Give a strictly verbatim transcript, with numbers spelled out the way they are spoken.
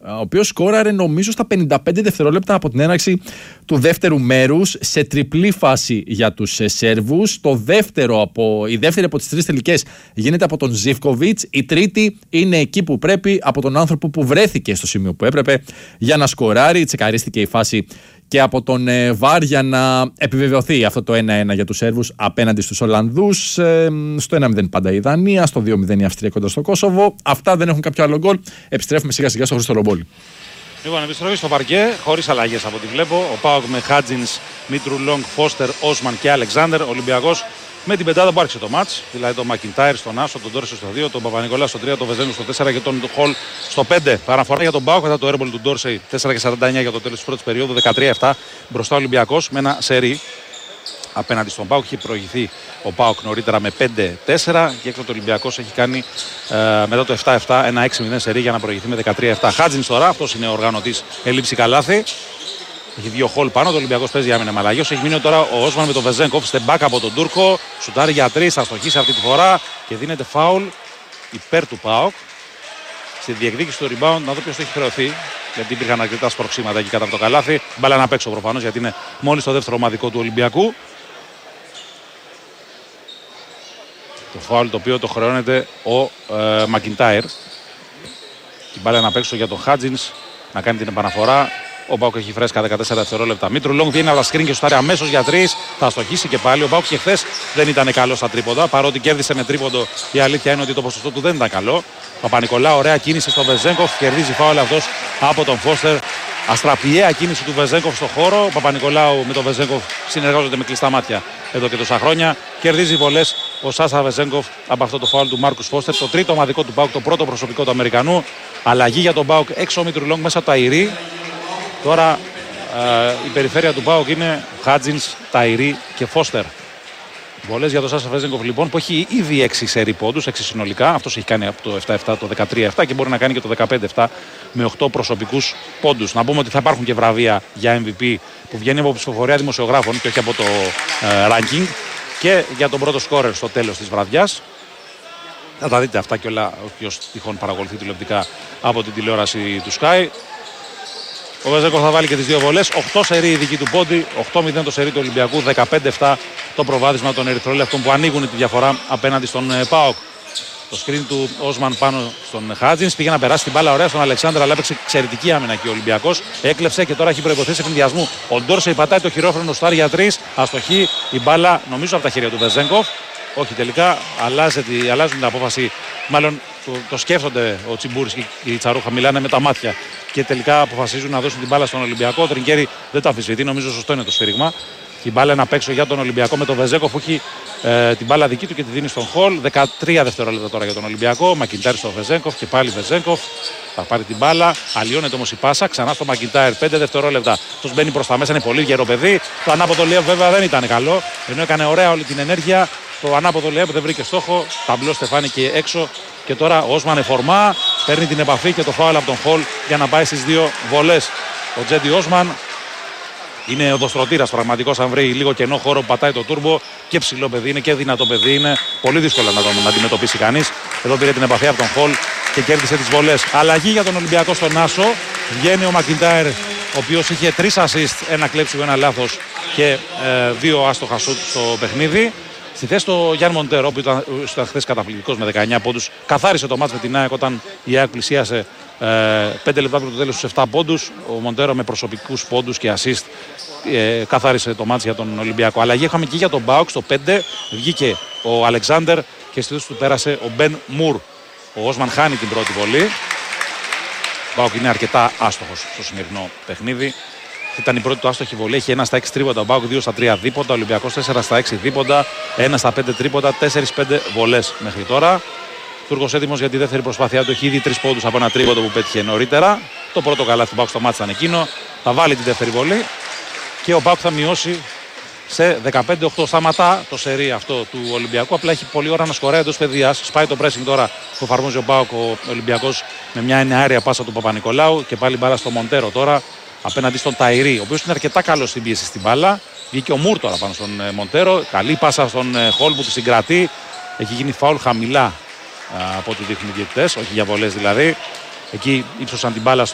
ο οποίος σκόραρε νομίζω στα πενήντα πέντε δευτερόλεπτα από την έναρξη του δεύτερου μέρους, σε τριπλή φάση για τους Σέρβους. Το δεύτερο από, η δεύτερη από τις τρεις τελικές γίνεται από τον Ζίβκοβιτς. Η τρίτη είναι εκεί που πρέπει, από τον άνθρωπο που βρέθηκε στο σημείο που έπρεπε για να σκοράρει. Τσεκαρίστηκε η φάση και από τον ε, Βάρ για να επιβεβαιωθεί αυτό το ένα ένα για τους Σέρβους απέναντι στους Ολλανδούς. Ε, στο ένα μηδέν πάντα η Δανία, στο δύο μηδέν η Αυστρία κοντά στο Κόσοβο. Αυτά δεν έχουν κάποιο άλλο γκολ. Επιστρέφουμε σιγά σιγά στο Χρήστο Ρομπόλη. Λοιπόν, επιστροφή στο παρκέ, χωρίς αλλαγές από ό,τι βλέπω. Ο ΠΑΟΚ με Χάτζινς, Μήτρου Λόγκ, Φώστερ, Όσμαν και Αλεξάνδερ. Ολυμπιακός με την πεντάδα που άρχισε το μάτς. Δηλαδή τον Μακιντάιρ στον Άσο, τον Ντόρσε στο δύο, τον Παπα-Νικολάου στο τρία, τον Βεζένου στο τέσσερα και τον Χολ στο πέντε. Παραφορά για τον ΠΑΟΚ μετά το airball του Ντόρσε τέσσερα και σαράντα εννιά για το τέλος της πρώτης περίοδου. δεκατρία επτά μπροστά ο Ολυμπιακός με ένα σερί απέναντι στον ΠΑΟΚ. Έχει προηγηθεί ο ΠΑΟΚ νωρίτερα με πέντε τέσσερα και έκτοτε ο Ολυμπιακός έχει κάνει ε, μετά το επτά επτά ένα έξι μηδέν σερί για να προηγηθεί με δεκατρία επτά. Χάτζινς τώρα, αυτός είναι ο οργανωτής, ελείψη καλάθι. Έχει δύο χολ πάνω, το Ολυμπιακός παίζει για μένα μαλαγιός. Έχει μείνει τώρα ο Όσμαν με τον Βεζένκοφ, στεμπάκ από τον Τούρκο. Σουτάρει για τρεις, θα στοχίσει αυτή τη φορά και δίνεται φάουλ υπέρ του ΠΑΟΚ. Στη διεκδίκηση του rebound, να δω ποιος το έχει χρεωθεί. Γιατί υπήρχαν αρκετά σπροξήματα εκεί κάτω από το καλάθι. Μπάλα να παίξω προφανώς γιατί είναι μόλις το δεύτερο ομαδικό του Ολυμπιακού. Το φάουλ το οποίο το χρεώνεται ο ε, Μακιντάιρ. Την μπάλα να παίξω για τον Χάτζινς να κάνει την επαναφορά. Ο ΠΑΟΚ έχει φρέσκα δεκατέσσερα δευτερόλεπτα. Μήτρου Λόγκ βγαίνει από τα σκριν και σουτάρει αμέσως για τρεις. Θα στοχίσει και πάλι. Ο ΠΑΟΚ και χθες δεν ήταν καλό στα τρίποντα. Παρότι κέρδισε με τρίποντο, η αλήθεια είναι ότι το ποσοστό του δεν ήταν καλό. Παπα-Νικολάου, ωραία κίνηση στο Βεζένκοφ. Κερδίζει φάουλ αυτός από τον Φώστερ. Αστραπιαία κίνηση του Βεζένκοφ στο χώρο. Ο Παπα-Νικολάου με τον Βεζένκοφ συνεργάζονται με κλειστά μάτια εδώ και τόσα χρόνια. Κερδίζει βολές ο Σάσα Βεζένκοφ από αυτό το φάουλ του Μάρκους Φώστερ. Το τρίτο ομαδικό του ΠΑΟΚ, το πρώτο προσωπικό του Αμερικανού. Αλλαγή για τον ΠΑΟΚ έξω ο Μήτρου Λόγκ μέσα από τα Ηρή. Τώρα ε, η περιφέρεια του ΠΑΟΚ είναι Χάτζινς, Ταϊρή και Φώστερ. Βολές για τον Σάσα Βεζένκοφ λοιπόν που έχει ήδη έξι σερί πόντους, έξι συνολικά. Αυτός έχει κάνει από το επτά επτά το δεκατρία επτά και μπορεί να κάνει και το δεκαπέντε επτά με οκτώ προσωπικούς πόντους. Να πούμε ότι θα υπάρχουν και βραβεία για εμ βι πι που βγαίνει από ψηφοφορία δημοσιογράφων και όχι από το ε, ranking και για τον πρώτο σκόρερ στο τέλος της βραδιάς. Θα τα δείτε αυτά και όλα όποιος τυχόν παρακολουθεί τηλεοπτικά από την τηλεόραση του Sky. Ο Βεζένκοφ θα βάλει και τις δύο βολές. οκτώ σερί η δική του πόντι, οκτώ μηδέν το σερί του Ολυμπιακού, δεκαπέντε επτά το προβάδισμα των ερυθρόλεπτων που ανοίγουν τη διαφορά απέναντι στον ΠΑΟΚ. Το screen του Όσμαν πάνω στον Χάτζινς πήγε να περάσει την μπάλα ωραία στον Αλεξάνδρα, αλλά έπαιξε εξαιρετική άμυνα και ο Ολυμπιακός. Έκλεψε και τώρα έχει προϋποθέσει ευνηδιασμού. Ο Ντόρσεϊ πατάει το χειρόφρενο στάρ για τρεις. Αστοχή η μπάλα νομίζω από τα χέρια του Βεζένκοφ. Όχι τελικά, αλλάζει, αλλάζουν την απόφαση. Μάλλον το, το σκέφτονται ο Τσιμπούρης και η Τσαρούχα, μιλάνε με τα μάτια και τελικά αποφασίζουν να δώσουν την μπάλα στον Ολυμπιακό. Ο Τρινκέρι δεν το αμφισβητεί, νομίζω σωστό είναι το σφύριγμα. Την μπάλα είναι απ' έξω για τον Ολυμπιακό με τον Βεζένκοφ που έχει ε, την μπάλα δική του και τη δίνει στον Χολ. δεκατρία δευτερόλεπτα τώρα για τον Ολυμπιακό. Μακιντάιρ στο Βεζένκοφ και πάλι Βεζένκοφ. Θα πάρει την μπάλα. Αλλοιώνεται όμως η πάσα. Ξανά στο Μακιντάιρ. πέντε δευτερόλεπτα. Αυτό μπαίνει προς τα μέσα. Είναι πολύ γερό παιδί. Το ανάποδο λιέπ βέβαια δεν ήταν καλό. Ενώ έκανε ωραία όλη την ενέργεια. Το ανάποδο λιέπ δεν βρήκε στόχο. Ταμπλό στεφάνηκε έξω. Και τώρα ο Όσμαν εφορμά. Παίρνει την επαφή και το φάουλ από τον Χολ για να πάει στις δύο βολές. Ο Τζέντι Όσμαν είναι οδοστρωτήρας πραγματικός. Αν βρει λίγο κενό χώρο, πατάει το τούρμπο και ψηλό παιδί είναι και δυνατό παιδί είναι. Πολύ δύσκολο να τον αντιμετωπίσει κανείς. Εδώ πήρε την επαφή από τον Χολ και κέρδισε τις βολές. Αλλαγή για τον Ολυμπιακό στον Άσο. Βγαίνει ο Μακιντάιρ, ο οποίος είχε τρεις assist, ένα κλέψιμο, ένα λάθος και ε, δύο άστοχα σουτ στο παιχνίδι. Στη θέση του Γιάννη Μοντέρο, που ήταν, ήταν χθες καταπληκτικός με δεκαεννιά πόντους, καθάρισε το μάτς με την ΑΕΚ όταν η ΑΕΚ πλησίασε ε, πέντε λεπτά πριν το τέλος στους επτά πόντους. Ο Μοντέρο με προσωπικούς πόντους και assist ε, καθάρισε το μάτς για τον Ολυμπιακό. Αλλαγή είχαμε και για τον ΠΑΟΚ στο πέντε. Βγήκε ο Αλεξάνδερ και στη θέση του πέρασε ο Μπεν Μουρ. Ο Όσμαν χάνει την πρώτη βολή. Ο ΠΑΟΚ είναι αρκετά άστοχος στο σημερινό παιχνίδι. Ήταν η πρώτη του άστοχη βολή. Έχει ένα στα έξι τρίποντα. Ο ΠΑΟΚ δύο στα τρία δίποντα. Ο Ολυμπιακός τέσσερα στα έξι δίποντα. ένα στα πέντε τρίποντα. τέσσερα πέντε βολές μέχρι τώρα. Τούρκος έτοιμος για τη δεύτερη προσπάθειά του. Έχει ήδη τρεις πόντους από ένα τρίποντο που πέτυχε νωρίτερα. Το πρώτο καλάθι του ΠΑΟΚ στο μάτι ήταν εκείνο. Θα βάλει τη δεύτερη βολή. Και ο ΠΑΟΚ θα μειώσει σε δεκαπέντε οκτώ. Σταματά το σερί αυτό του Ολυμπιακού. Απλά έχει πολλή ώρα να σκοράει εντός παιδιάς. Σπάει το pressing τώρα που εφαρμόζει ο ΠΑΟΚ ο Ολυμπιακός με μια εναέρια πάσα του Παπα-Νικολάου. Και πάλι μπάλα στο Μοντέρο τώρα απέναντι στον Ταϊρή, ο οποίος είναι αρκετά καλός στην πίεση στην μπάλα. Βγήκε ο Μουρ τώρα πάνω στον ε, Μοντέρο. Καλή πάσα στον ε, Χολ που τη συγκρατεί. Έχει γίνει φάουλ χαμηλά α, από ό,τι δείχνουν οι διαιτητές, όχι για βολές δηλαδή. Εκεί ύψωσαν την μπάλα